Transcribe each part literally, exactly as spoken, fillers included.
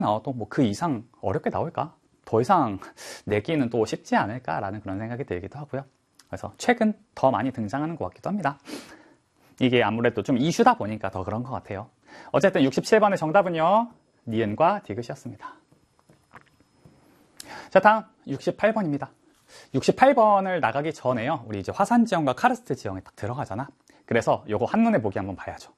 나와도 뭐 그 이상 어렵게 나올까? 더 이상 내기는 또 쉽지 않을까라는 그런 생각이 들기도 하고요. 그래서 최근 더 많이 등장하는 것 같기도 합니다. 이게 아무래도 좀 이슈다 보니까 더 그런 것 같아요. 어쨌든 육십칠 번의 정답은요, 니은과 디귿이었습니다. 자, 다음 육십팔 번입니다. 육십팔 번을 나가기 전에요, 우리 이제 화산 지형과 카르스트 지형에 딱 들어가잖아. 그래서 요거 한눈에 보기 한번 봐야죠.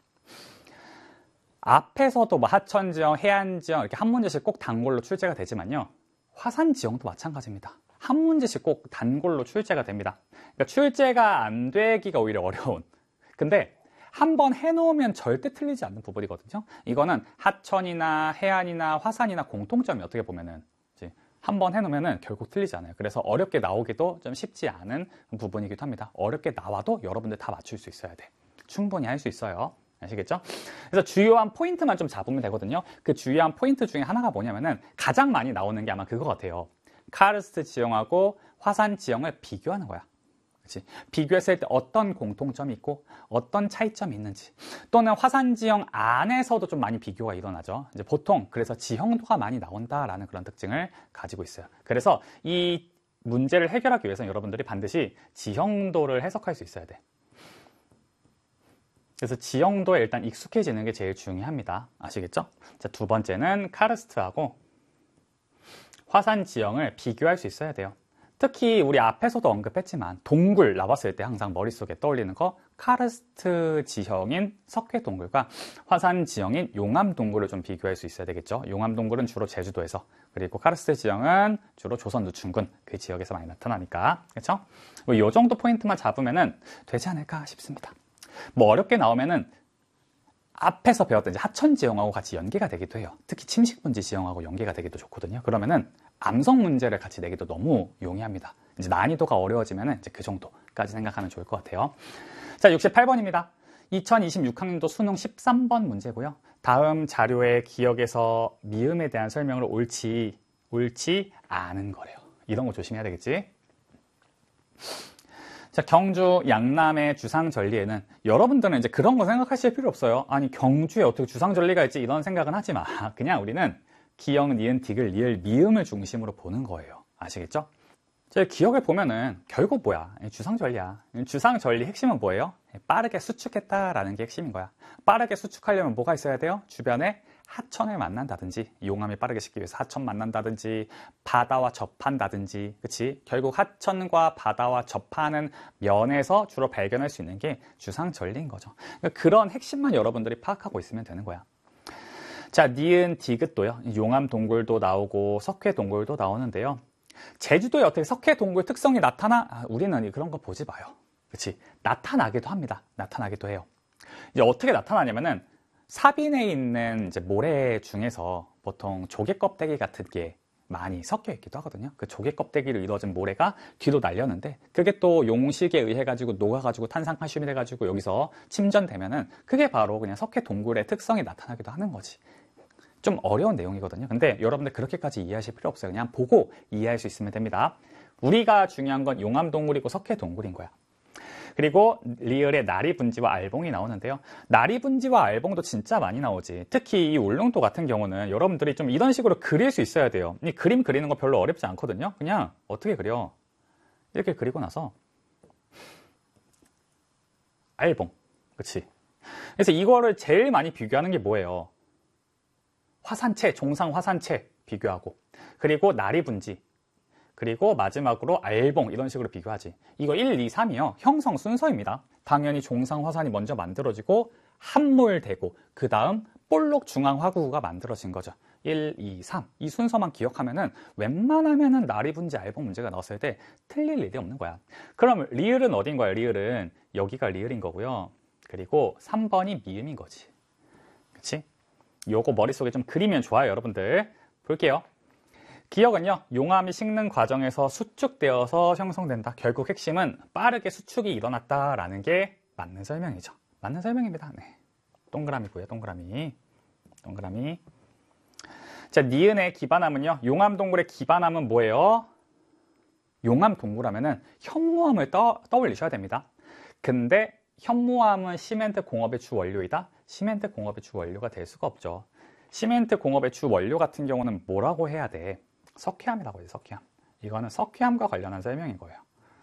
앞에서도 뭐 하천 지형, 해안 지형 이렇게 한 문제씩 꼭 단골로 출제가 되지만요, 화산 지형도 마찬가지입니다. 한 문제씩 꼭 단골로 출제가 됩니다. 그러니까 출제가 안 되기가 오히려 어려운. 근데 한번 해놓으면 절대 틀리지 않는 부분이거든요. 이거는 하천이나 해안이나 화산이나 공통점이 어떻게 보면은 한번 해놓으면은 결국 틀리지 않아요. 그래서 어렵게 나오기도 좀 쉽지 않은 부분이기도 합니다. 어렵게 나와도 여러분들 다 맞출 수 있어야 돼. 충분히 할 수 있어요. 아시겠죠? 그래서 주요한 포인트만 좀 잡으면 되거든요. 그 주요한 포인트 중에 하나가 뭐냐면은 가장 많이 나오는 게 아마 그거 같아요. 카르스트 지형하고 화산 지형을 비교하는 거야. 그치? 비교했을 때 어떤 공통점이 있고 어떤 차이점이 있는지, 또는 화산 지형 안에서도 좀 많이 비교가 일어나죠. 이제 보통 그래서 지형도가 많이 나온다라는 그런 특징을 가지고 있어요. 그래서 이 문제를 해결하기 위해서는 여러분들이 반드시 지형도를 해석할 수 있어야 돼. 그래서 지형도에 일단 익숙해지는 게 제일 중요합니다. 아시겠죠? 자, 두 번째는 카르스트하고 화산 지형을 비교할 수 있어야 돼요. 특히 우리 앞에서도 언급했지만 동굴 나왔을 때 항상 머릿속에 떠올리는 거, 카르스트 지형인 석회동굴과 화산 지형인 용암동굴을 좀 비교할 수 있어야 되겠죠. 용암동굴은 주로 제주도에서, 그리고 카르스트 지형은 주로 조선 노충군 그 지역에서 많이 나타나니까, 그렇죠? 이 정도 포인트만 잡으면 되지 않을까 싶습니다. 뭐 어렵게 나오면은 앞에서 배웠던 이제 하천 지형하고 같이 연계가 되기도 해요. 특히 침식분지 지형하고 연계가 되기도 좋거든요. 그러면은 암석 문제를 같이 내기도 너무 용이합니다. 이제 난이도가 어려워지면은 이제 그 정도까지 생각하면 좋을 것 같아요. 자, 육십팔 번입니다. 이천이십육 학년도 수능 십삼 번 문제고요. 다음 자료의 기억에서 미음에 대한 설명을 옳지, 옳지 않은 거래요. 이런 거 조심해야 되겠지? 자, 경주 양남의 주상절리에는 여러분들은 이제 그런 거 생각하실 필요 없어요. 아니, 경주에 어떻게 주상절리가 있지? 이런 생각은 하지 마. 그냥 우리는 기역, 니은, 디귿, 리을, 미음을 중심으로 보는 거예요. 아시겠죠? 제 기억을 보면은 결국 뭐야? 주상절리야. 주상절리 핵심은 뭐예요? 빠르게 수축했다라는 게 핵심인 거야. 빠르게 수축하려면 뭐가 있어야 돼요? 주변에 하천을 만난다든지, 용암이 빠르게 식기 위해서 하천 만난다든지, 바다와 접한다든지, 그치? 결국 하천과 바다와 접하는 면에서 주로 발견할 수 있는 게 주상절리인 거죠. 그러니까 그런 핵심만 여러분들이 파악하고 있으면 되는 거야. 자, 니은, 디귿도요. 용암 동굴도 나오고 석회 동굴도 나오는데요. 제주도에 어떻게 석회 동굴 특성이 나타나? 아, 우리는 그런 거 보지 마요. 그치? 나타나기도 합니다. 나타나기도 해요. 이제 어떻게 나타나냐면은 사빈에 있는 이제 모래 중에서 보통 조개 껍데기 같은 게 많이 섞여 있기도 하거든요. 그 조개 껍데기로 이루어진 모래가 뒤로 날렸는데 그게 또 용식에 의해 가지고 녹아가지고 탄산칼슘이 돼가지고 여기서 침전되면은 그게 바로 그냥 석회 동굴의 특성이 나타나기도 하는 거지. 좀 어려운 내용이거든요. 근데 여러분들 그렇게까지 이해하실 필요 없어요. 그냥 보고 이해할 수 있으면 됩니다. 우리가 중요한 건 용암 동굴이고 석회 동굴인 거야. 그리고 리을의 나리분지와 알봉이 나오는데요. 나리분지와 알봉도 진짜 많이 나오지. 특히 이 울릉도 같은 경우는 여러분들이 좀 이런 식으로 그릴 수 있어야 돼요. 이 그림 그리는 거 별로 어렵지 않거든요. 그냥 어떻게 그려? 이렇게 그리고 나서 알봉, 그치? 그래서 이거를 제일 많이 비교하는 게 뭐예요? 화산체, 종상 화산체 비교하고, 그리고 나리분지, 그리고 마지막으로 알봉, 이런 식으로 비교하지. 이거 일, 이, 삼이요. 형성 순서입니다. 당연히 종상 화산이 먼저 만들어지고 함몰되고 그 다음 볼록 중앙 화구가 만들어진 거죠. 일, 이, 삼. 이 순서만 기억하면은 웬만하면은 나리분지 알봉 문제가 나왔을 때 틀릴 일이 없는 거야. 그럼 리을은 어딘 거예요? 리을은 여기가 리을인 거고요. 그리고 삼 번이 미음인 거지. 그치? 요거 머릿속에 좀 그리면 좋아요, 여러분들. 볼게요. 기억은요, 용암이 식는 과정에서 수축되어서 형성된다. 결국 핵심은 빠르게 수축이 일어났다라는 게 맞는 설명이죠. 맞는 설명입니다. 네. 동그라미고요, 동그라미. 동그라미. 자, 니은의 기반함은요, 용암 동굴의 기반함은 뭐예요? 용암 동굴 하면은 현무암을 떠, 떠올리셔야 됩니다. 근데 현무암은 시멘트 공업의 주 원료이다? 시멘트 공업의 주 원료가 될 수가 없죠. 시멘트 공업의 주 원료 같은 경우는 뭐라고 해야 돼? 석회암이라고 해요, 석회암. 이거는 석회암과 관련한 설명인 거예요.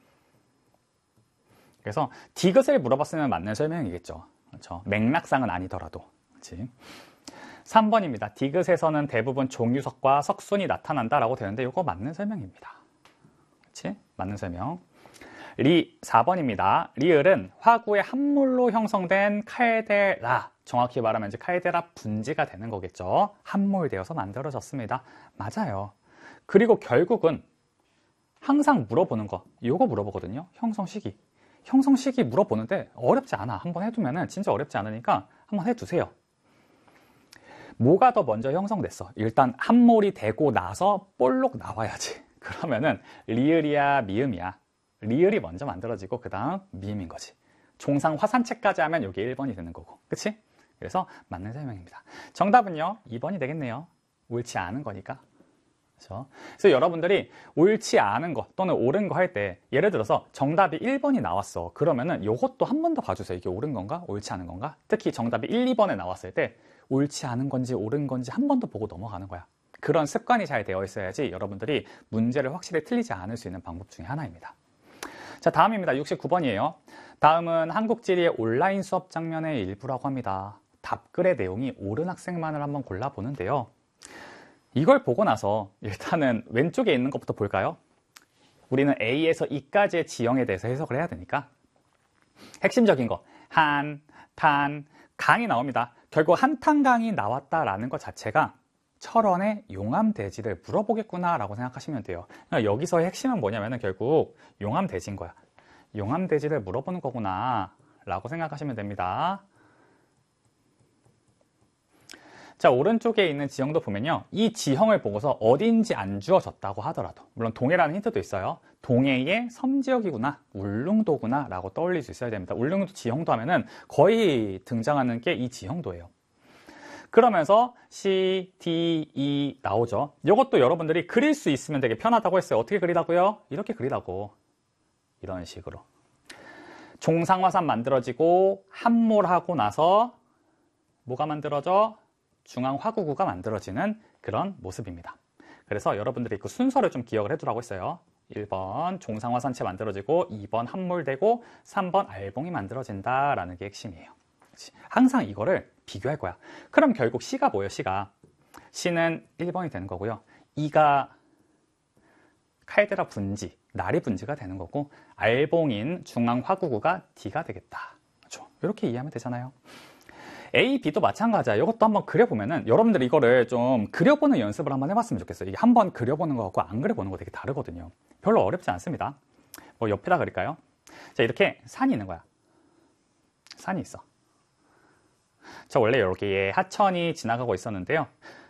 그래서 디귿을 물어봤으면 맞는 설명이겠죠. 그렇죠? 맥락상은 아니더라도. 그렇지? 삼 번입니다. 디귿에서는 대부분 종유석과 석순이 나타난다라고 되는데 이거 맞는 설명입니다. 그렇지? 맞는 설명. 리 사 번입니다. 리을은 화구의 함몰로 형성된 칼데라, 정확히 말하면 이제 칼데라 분지가 되는 거겠죠. 함몰되어서 만들어졌습니다. 맞아요. 그리고 결국은 항상 물어보는 거, 이거 물어보거든요. 형성 시기. 형성 시기 물어보는데 어렵지 않아. 한번 해두면은 진짜 어렵지 않으니까 한번 해두세요. 뭐가 더 먼저 형성됐어? 일단 함몰이 되고 나서 볼록 나와야지. 그러면은 리을이야 미음이야? 리을이 먼저 만들어지고 그 다음 미음인 거지. 종상 화산체까지 하면 이게 일 번이 되는 거고. 그치? 그래서 맞는 설명입니다. 정답은요 이 번이 되겠네요. 옳지 않은 거니까. 그렇죠? 그래서 여러분들이 옳지 않은 거 또는 옳은 거 할 때 예를 들어서 정답이 일 번이 나왔어. 그러면은 이것도 한 번 더 봐주세요. 이게 옳은 건가 옳지 않은 건가. 특히 정답이 일, 이 번에 나왔을 때 옳지 않은 건지 옳은 건지 한 번 더 보고 넘어가는 거야. 그런 습관이 잘 되어 있어야지 여러분들이 문제를 확실히 틀리지 않을 수 있는 방법 중에 하나입니다. 자, 다음입니다. 육십구 번이에요. 다음은 한국지리의 온라인 수업 장면의 일부라고 합니다. 답글의 내용이 옳은 학생만을 한번 골라보는데요. 이걸 보고 나서 일단은 왼쪽에 있는 것부터 볼까요? 우리는 A에서 E까지의 지형에 대해서 해석을 해야 되니까 핵심적인 거 한, 탄, 강이 나옵니다. 결국 한탄강이 나왔다라는 것 자체가 철원의 용암대지를 물어보겠구나 라고 생각하시면 돼요. 그러니까 여기서의 핵심은 뭐냐면 결국 용암대지인 거야. 용암대지를 물어보는 거구나 라고 생각하시면 됩니다. 자, 오른쪽에 있는 지형도 보면요. 이 지형을 보고서 어딘지 안 주어졌다고 하더라도 물론 동해라는 힌트도 있어요. 동해의 섬지역이구나, 울릉도구나 라고 떠올릴 수 있어야 됩니다. 울릉도 지형도 하면은 거의 등장하는 게 이 지형도예요. 그러면서 C, D, E 나오죠. 이것도 여러분들이 그릴 수 있으면 되게 편하다고 했어요. 어떻게 그리라고요? 이렇게 그리라고. 이런 식으로. 종상화산 만들어지고 함몰하고 나서 뭐가 만들어져? 중앙화구구가 만들어지는 그런 모습입니다. 그래서 여러분들이 그 순서를 좀 기억을 해두라고 했어요. 일 번 종상화산체 만들어지고 이 번 함몰되고 삼 번 알봉이 만들어진다라는 게 핵심이에요. 항상 이거를 비교할 거야. 그럼 결국 C가 뭐예요? C가 C는 일 번이 되는 거고요. E가 칼데라 분지, 나리 분지가 되는 거고 알봉인 중앙화구구가 D가 되겠다. 그렇죠? 이렇게 이해하면 되잖아요. A, B도 마찬가지야. 이것도 한번 그려보면은 여러분들 이거를 좀 그려보는 연습을 한번 해봤으면 좋겠어요. 이게 한번 그려보는 거하고 안 그려보는 거 되게 다르거든요. 별로 어렵지 않습니다. 뭐 옆에다 그릴까요? 자, 이렇게 산이 있는 거야. 산이 있어. 자, 원래 이렇게 하천이 지나가고 있었는데요.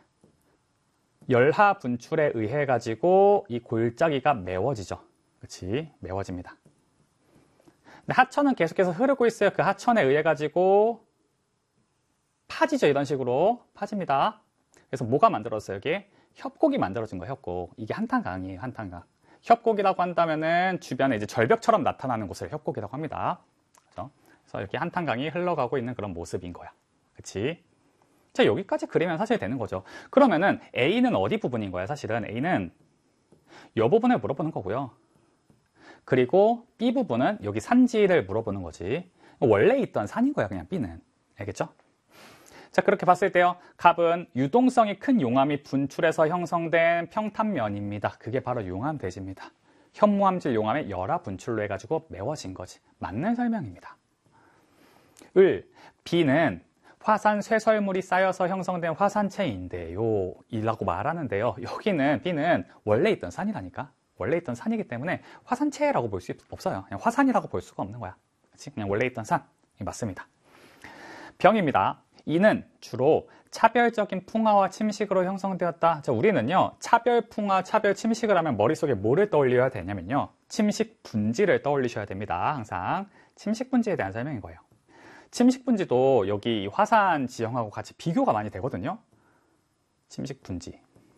열하 분출에 의해 가지고 이 골짜기가 메워지죠. 그렇지? 메워집니다. 근데 하천은 계속해서 흐르고 있어요. 그 하천에 의해 가지고 파지죠. 이런 식으로 파집니다. 그래서 뭐가 만들어졌어요? 여기 협곡이 만들어진 거예요. 협곡. 이게 한탄강이에요. 한탄강. 협곡이라고 한다면은 주변에 이제 절벽처럼 나타나는 곳을 협곡이라고 합니다. 그렇죠? 그래서 이렇게 한탄강이 흘러가고 있는 그런 모습인 거야. 그치? 자, 여기까지 그리면 사실 되는 거죠. 그러면은 A는 어디 부분인 거야? 사실은 A는 이 부분을 물어보는 거고요. 그리고 B 부분은 여기 산지를 물어보는 거지. 원래 있던 산인 거야, 그냥 B는. 알겠죠? 자, 그렇게 봤을 때요. 갑은 유동성이 큰 용암이 분출해서 형성된 평탄면입니다. 그게 바로 용암대지입니다. 현무암질 용암의 열화 분출로 해가지고 메워진 거지. 맞는 설명입니다. 을, B는 화산 쇠설물이 쌓여서 형성된 화산체인데요. 이라고 말하는데요. 여기는 B는 원래 있던 산이라니까. 원래 있던 산이기 때문에 화산체라고 볼 수 없어요. 그냥 화산이라고 볼 수가 없는 거야. 그치? 그냥 원래 있던 산. 맞습니다. 병입니다. 이는 주로 차별적인 풍화와 침식으로 형성되었다. 자, 우리는요, 차별 풍화, 차별 침식을 하면 머릿속에 뭐를 떠올려야 되냐면요. 침식 분지를 떠올리셔야 됩니다. 항상. 침식 분지에 대한 설명인 거예요. 침식 분지도 여기 화산 지형하고 같이 비교가 많이 되거든요. 침식 분지.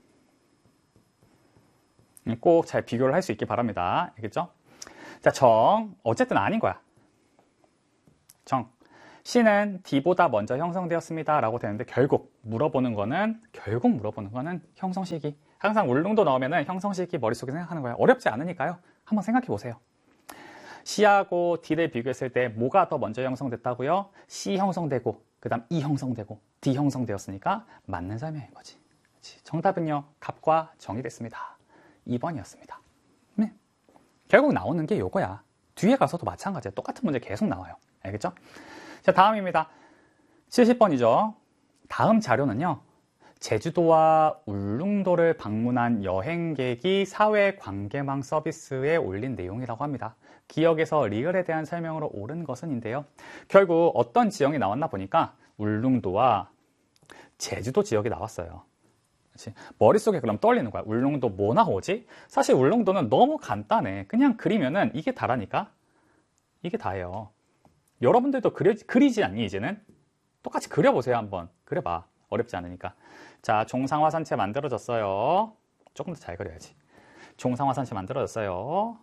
꼭 잘 비교를 할 수 있길 바랍니다. 알겠죠? 자, 정. 어쨌든 아닌 거야. 정. C는 D보다 먼저 형성되었습니다 라고 되는데 결국 물어보는 거는 결국 물어보는 거는 형성 시기. 항상 울릉도 나오면은 형성 시기 머릿속에 생각하는 거예요. 어렵지 않으니까요. 한번 생각해 보세요. C하고 D를 비교했을 때 뭐가 더 먼저 형성됐다고요? C 형성되고 그 다음 E 형성되고 D 형성되었으니까 맞는 설명인 거지. 정답은요, 갑과 정이 됐습니다. 이 번이었습니다. 네. 결국 나오는 게 요거야. 뒤에 가서도 마찬가지야. 똑같은 문제 계속 나와요. 알겠죠? 자, 다음입니다. 칠십 번이죠. 다음 자료는요, 제주도와 울릉도를 방문한 여행객이 사회관계망 서비스에 올린 내용이라고 합니다. 기억에서 리을에 대한 설명으로 옳은 것은인데요. 결국 어떤 지역이 나왔나 보니까 울릉도와 제주도 지역이 나왔어요. 그치? 머릿속에 그럼 떠올리는 거야. 울릉도 뭐 나오지? 사실 울릉도는 너무 간단해. 그냥 그리면은 이게 다라니까. 이게 다예요. 여러분들도 그려, 그리지 않니 이제는? 똑같이 그려보세요. 한번 그려봐. 어렵지 않으니까. 자, 종상화산체 만들어졌어요. 조금 더 잘 그려야지. 종상화산체 만들어졌어요.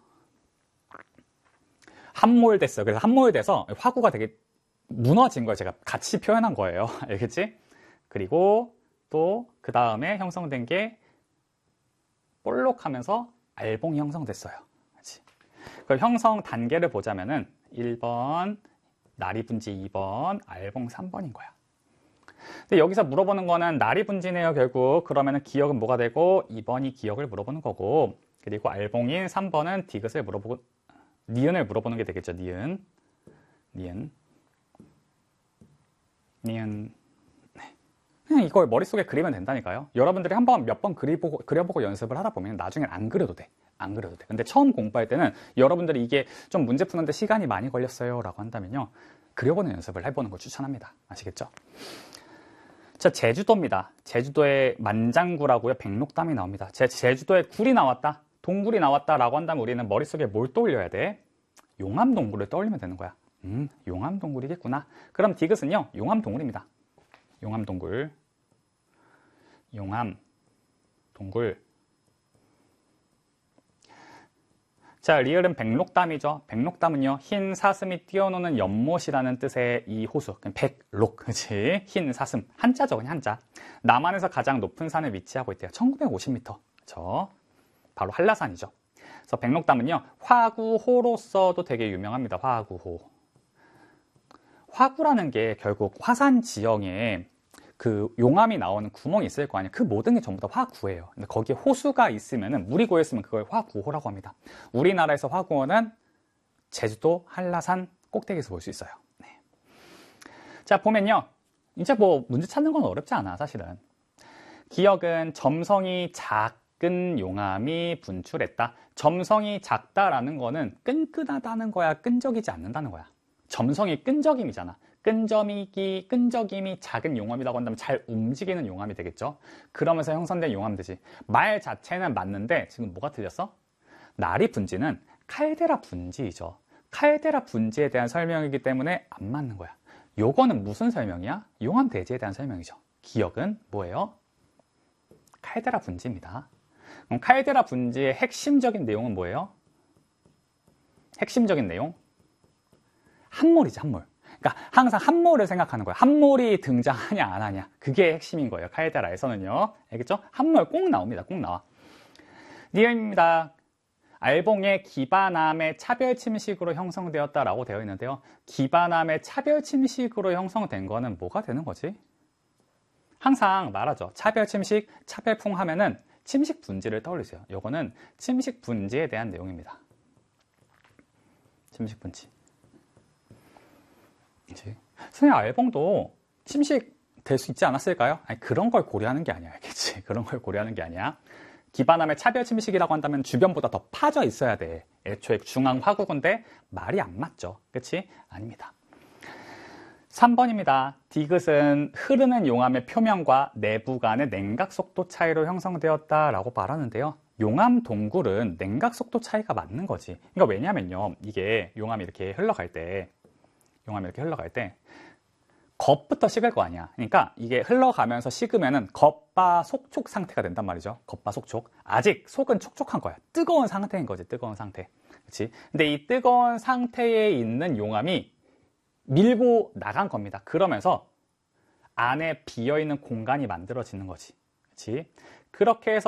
함몰됐어요. 그래서 함몰돼서 화구가 되게 무너진 거예요. 제가 같이 표현한 거예요. 알겠지? 그리고 또 그 다음에 형성된 게 볼록하면서 알봉이 형성됐어요. 그렇지? 그럼 형성 단계를 보자면은 일 번, 나리분지 이 번, 알봉 삼 번인 거야. 근데 여기서 물어보는 거는 나리분지네요, 결국. 그러면은 기억은 뭐가 되고, 이 번이 기억을 물어보는 거고, 그리고 알봉인 삼 번은 디귿을 물어보고, 니은을 물어보는 게 되겠죠, 니은. 니은. 니은. 그냥 이걸 머릿속에 그리면 된다니까요. 여러분들이 한번 몇 번 그려보고, 그려보고 연습을 하다 보면 나중엔 안 그려도 돼. 안 그려도 돼. 근데 처음 공부할 때는 여러분들이 이게 좀 문제 푸는데 시간이 많이 걸렸어요 라고 한다면요, 그려보는 연습을 해보는 걸 추천합니다. 아시겠죠? 자, 제주도입니다. 제주도에 만장구라고요, 백록담이 나옵니다. 제, 제주도에 굴이 나왔다, 동굴이 나왔다 라고 한다면 우리는 머릿속에 뭘 떠올려야 돼? 용암동굴을 떠올리면 되는 거야. 음, 용암동굴이겠구나. 그럼 디귿은요, 용암동굴입니다. 용암동굴. 용암동굴. 자, 리을은 백록담이죠. 백록담은요, 흰 사슴이 뛰어노는 연못이라는 뜻의 이 호수. 백록, 그치? 흰 사슴. 한자죠, 그냥 한자. 남한에서 가장 높은 산에 위치하고 있대요. 천구백오십 미터. 그쵸? 바로 한라산이죠. 그래서 백록담은요, 화구호로서도 되게 유명합니다. 화구호. 화구라는 게 결국 화산 지형에 그 용암이 나오는 구멍이 있을 거 아니에요. 그 모든 게 전부 다 화구예요. 근데 거기에 호수가 있으면은, 물이 고였으면 그걸 화구호라고 합니다. 우리나라에서 화구호는 제주도 한라산 꼭대기에서 볼 수 있어요. 네. 자, 보면요, 이제 뭐 문제 찾는 건 어렵지 않아, 사실은. 기억은 점성이 작은 용암이 분출했다. 점성이 작다라는 거는 끈끈하다는 거야, 끈적이지 않는다는 거야. 점성이 끈적임이잖아. 끈적임이, 끈적임이 작은 용암이라고 한다면 잘 움직이는 용암이 되겠죠. 그러면서 형성된 용암들이지. 말 자체는 맞는데 지금 뭐가 틀렸어? 나리분지는 칼데라 분지이죠. 칼데라 분지에 대한 설명이기 때문에 안 맞는 거야. 요거는 무슨 설명이야? 용암 대지에 대한 설명이죠. 기억은 뭐예요? 칼데라 분지입니다. 그럼 칼데라 분지의 핵심적인 내용은 뭐예요? 핵심적인 내용? 함몰이지, 함몰. 그러니까 항상 함몰을 생각하는 거야. 함몰이 등장하냐 안 하냐, 그게 핵심인 거예요. 칼데라에서는요. 알겠죠? 함몰 꼭 나옵니다. 꼭 나와. 니은입니다. 알봉의 기반암의 차별 침식으로 형성되었다라고 되어 있는데요. 기반암의 차별 침식으로 형성된 거는 뭐가 되는 거지? 항상 말하죠. 차별 침식, 차별풍 하면은 침식 분지를 떠올리세요. 요거는 침식 분지에 대한 내용입니다. 침식 분지. 선생님, 알봉도 침식 될 수 있지 않았을까요? 아니, 그런 걸 고려하는 게 아니야. 알겠지? 그런 걸 고려하는 게 아니야. 기반암의 차별 침식이라고 한다면 주변보다 더 파져 있어야 돼. 애초에 중앙 화구인데 말이 안 맞죠. 그치? 아닙니다. 삼 번입니다. 디귿은 흐르는 용암의 표면과 내부 간의 냉각 속도 차이로 형성되었다라고 말하는데요. 용암 동굴은 냉각 속도 차이가 맞는 거지. 그러니까 왜냐면요, 이게 용암이 이렇게 흘러갈 때 용암이 이렇게 흘러갈 때 겉부터 식을 거 아니야. 그러니까 이게 흘러가면서 식으면은 겉바 속촉 상태가 된단 말이죠. 겉바 속촉. 아직 속은 촉촉한 거야. 뜨거운 상태인 거지. 뜨거운 상태. 그렇지? 근데 이 뜨거운 상태에 있는 용암이 밀고 나간 겁니다. 그러면서 안에 비어있는 공간이 만들어지는 거지. 그렇지? 그렇게 해서